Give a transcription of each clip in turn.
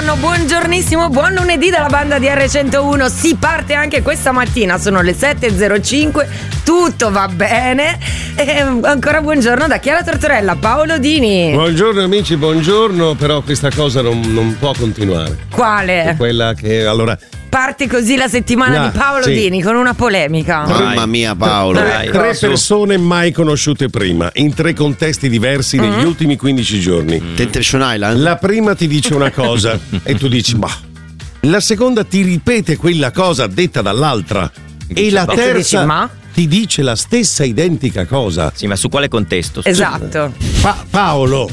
buongiornissimo, buon lunedì dalla banda di R101. Si parte anche questa mattina, sono le 7.05, tutto va bene. E ancora buongiorno da Chiara Tortorella, Paolo Dini. Buongiorno amici, buongiorno, però questa cosa non può continuare. Quale? È quella che allora parte così la settimana di Paolo Dini con una polemica. Mamma mia Paolo. Tre persone mai conosciute prima, in tre contesti diversi negli ultimi 15 giorni. Temptation Island. La prima ti dice una cosa e tu dici bah. La seconda ti ripete quella cosa detta dall'altra. E la terza ti dice la stessa identica cosa. Sì, ma su quale contesto? Esatto. Paolo,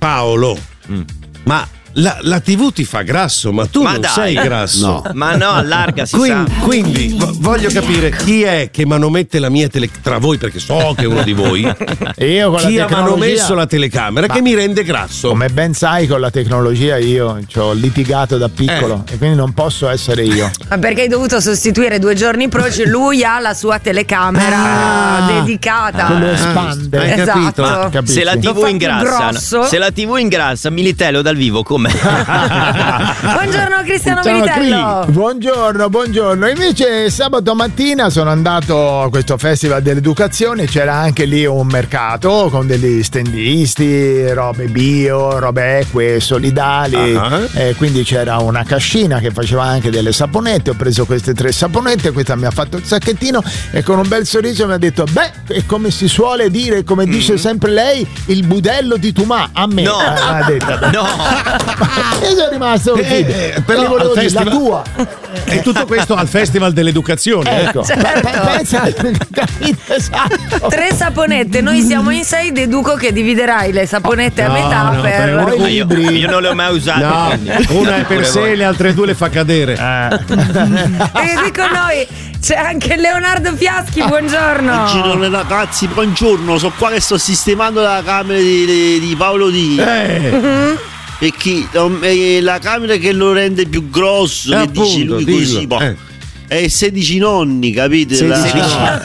ma la TV ti fa grasso, ma tu non sei grasso. No. Ma no, allarga, Quindi voglio capire chi è che manomette la mia tra voi, perché so che è uno di voi. Io con chi la ha manomesso la telecamera che mi rende grasso. Come ben sai, con la tecnologia io ci ho litigato da piccolo e quindi non posso essere io. Ma perché hai dovuto sostituire 2 giorni prima? Lui ha la sua telecamera dedicata. Quello espande. Hai capito? Esatto. Se la TV ingrassa, se la TV ingrassa, Militello dal vivo com'è? Buongiorno Cristiano Ciao, Militello. Buongiorno. Invece sabato mattina sono andato a questo festival dell'educazione, c'era anche lì un mercato con degli standisti, robe bio, robe eque, solidali, quindi c'era una cascina che faceva anche delle saponette. Ho preso queste 3 saponette, questa mi ha fatto il sacchettino e con un bel sorriso mi ha detto è come si suole dire, come dice sempre lei, il budello di Tumà a me. Ha detto. No. Io sono rimasto però volevo dire, la tua. E tutto questo al Festival dell'Educazione. Ecco. Certo. Esatto. 3 saponette, noi siamo in 6, deduco che dividerai le saponette a metà per i libri. Io non le ho mai usate. No, una è per sé, le altre 2 le fa cadere. E qui con noi c'è anche Leonardo Fiaschi, buongiorno. Buongiorno ragazzi, buongiorno. Sono qua che sto sistemando la camera di Paolo Dini. Perché la camera che lo rende più grosso, che appunto, dice lui così, è 16 nonni, capite? 16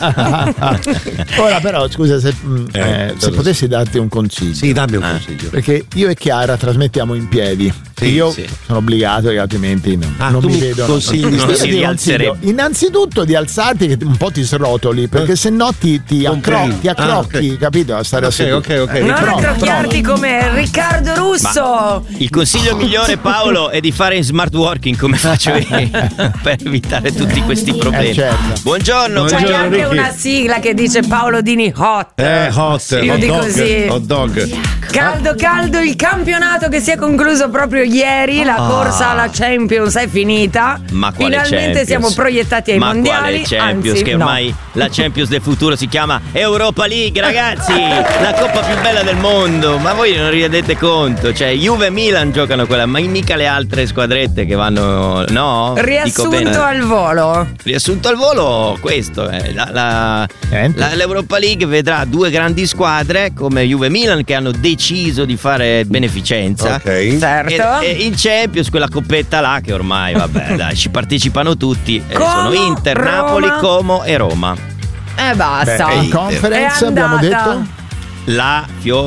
Ora però scusa se potessi darti un consiglio. Sì, dammi un consiglio. Perché io e Chiara trasmettiamo in piedi. Io sono obbligato che altrimenti non tu mi mi vedo. consigli non si rialzerebbe. Innanzitutto di alzarti che un po' ti srotoli, perché se no ti accrocchi, capito? A stare Ok. Non accrocchiarti come Riccardo Russo. Il consiglio migliore, Paolo, è di fare in smart working come faccio io per evitare tutti questi problemi. Certo. Buongiorno. C'è Buongiorno, anche Ricky. una sigla che dice Paolo Dini hot. Hot. Più di così. Hot dog. Caldo il campionato che si è concluso proprio ieri, la corsa alla Champions è finita. Ma quale finalmente Champions? siamo proiettati ai mondiali. Quale Champions? Anzi, che ormai la Champions del futuro si chiama Europa League, ragazzi, la coppa più bella del mondo. Ma voi non vi rendete conto? Cioè Juve e Milan giocano quella, ma mica le altre squadrette che vanno. No? Riassunto al volo. Riassunto al volo, questo è l'Europa League vedrà 2 grandi squadre come Juve e Milan che hanno deciso di fare beneficenza. Ok. Certo. E in Champions quella coppetta là che ormai vabbè dai, ci partecipano tutti. Sono Inter, Roma. Napoli, Como e Roma. Basta. in conference È abbiamo andata. detto? La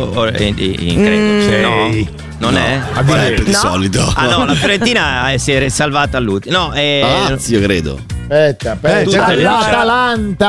credo. No. Non è? Di solito. Ah no, la Fiorentina si è salvata all'ultimo. No, Lazio credo. Aspetta. L'Atalanta.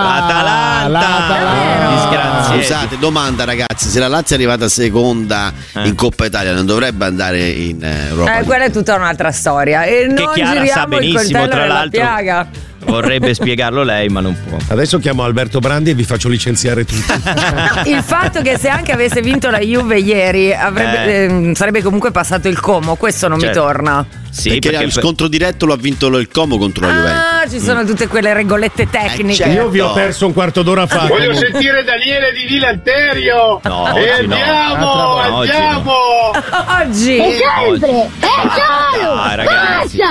Disgraziati. Scusate, domanda ragazzi, se la Lazio è arrivata seconda in Coppa Italia non dovrebbe andare in Europa League? Quella è tutta un'altra storia. E non Chiara giriamo sa il benissimo, coltello tra nella l'altro. piaga. Vorrebbe spiegarlo lei, ma non può. Adesso chiamo Alberto Brandi e vi faccio licenziare tutti. Il fatto che se anche avesse vinto la Juve ieri sarebbe comunque passato il Como, questo non mi torna. Sì, perché il scontro diretto lo ha vinto il Como contro la Juventus. Ci sono tutte quelle regolette tecniche. certo. Io vi ho perso un quarto d'ora fa. Voglio sentire Daniele di Vilanterio. No, e oggi no. andiamo. Oggi. Sempre! È solo! Dai, ragazzi. Basta!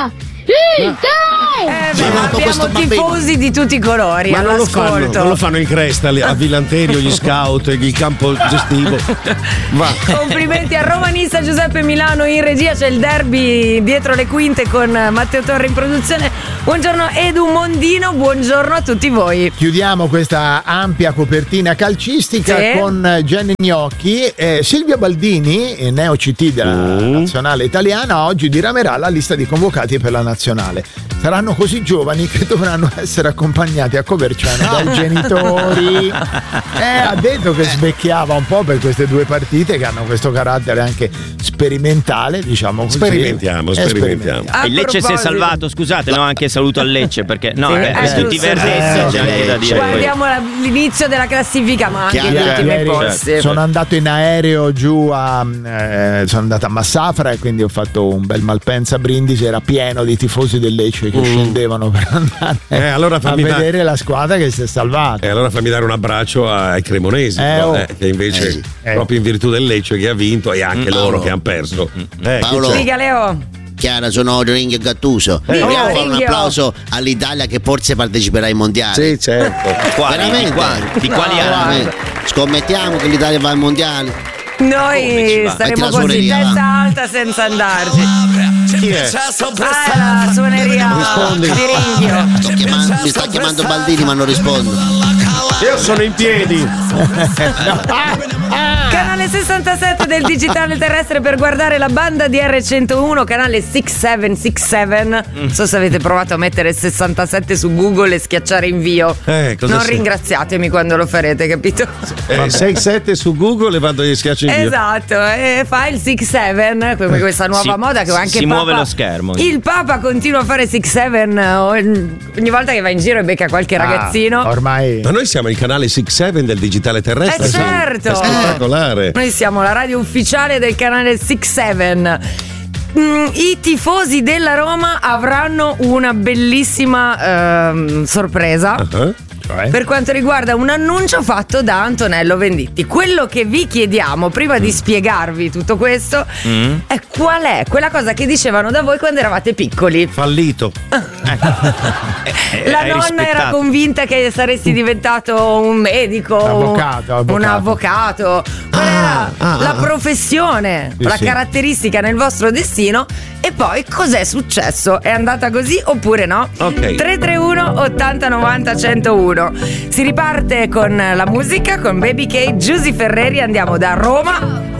Abbiamo tifosi di tutti i colori. Ma non all'ascolto. non lo fanno in cresta a Villanterio, gli scout, il campo gestivo. Va. Complimenti a romanista Giuseppe Milano in regia, c'è il derby dietro le quinte con Matteo Torre in produzione. Buongiorno Edu Mondino, buongiorno a tutti voi. Chiudiamo questa ampia copertina calcistica con Jenny Gnocchi. Silvio Baldini, neo CT della nazionale italiana, oggi diramerà la lista di convocati per la nazionale. Saranno così giovani che dovranno essere accompagnati a Coverciano dai genitori. Ha detto che svecchiava un po' per queste due partite che hanno questo carattere anche sperimentale, diciamo così. Sperimentiamo. Il Lecce si è salvato, scusate, no, anche saluto al Lecce perché per tutti i verdetti c'è anche da dire. Guardiamo l'inizio della classifica, ma anche gli ultimi posti. Sono andato in aereo giù sono andato a Massafra e quindi ho fatto un bel Malpensa Brindisi, era pieno di tifosi del Lecce che scendevano per andare a vedere la squadra che si è salvata. E allora fammi dare un abbraccio ai cremonesi, che invece proprio in virtù del Lecce che ha vinto e anche loro che hanno perso. Paolo, dica Leo. Chiara, sono Ringhio Gattuso. Vogliamo fare un applauso all'Italia che forse parteciperà ai mondiali. Sì, certo. Veramente? Di quali anni? Scommettiamo che l'Italia va ai mondiali. Noi staremo così, testa alta senza andarci. Chi è? La suoneria di Ringhio. Mi sta chiamando Baldini ma non rispondo. Io sono in piedi. Canale 67 del digitale terrestre per guardare la banda di R101, canale 6767. Non so se avete provato a mettere 67 su Google e schiacciare invio. Non ringraziatemi quando lo farete, capito? 6-7 su Google e vado e schiaccio invio. Esatto, e fa il 6-7, come questa nuova moda che anche si Papa, muove lo schermo. Il Papa continua a fare 6-7 ogni volta che va in giro e becca qualche ragazzino. Ormai. Ma noi siamo il canale 6-7 del digitale terrestre. Certo. È spettacolare. Noi siamo la radio ufficiale del canale 6-7. I tifosi della Roma avranno una bellissima sorpresa. Per quanto riguarda un annuncio fatto da Antonello Venditti. Quello che vi chiediamo prima di spiegarvi tutto questo è qual è quella cosa che dicevano da voi quando eravate piccoli. Fallito. La nonna era convinta che saresti diventato un medico, un avvocato. Qual era la professione, la caratteristica nel vostro destino? E poi cos'è successo? È andata così oppure no? 331 80 90 101. Si riparte con la musica, con Baby K, Giusy Ferreri. Andiamo da Roma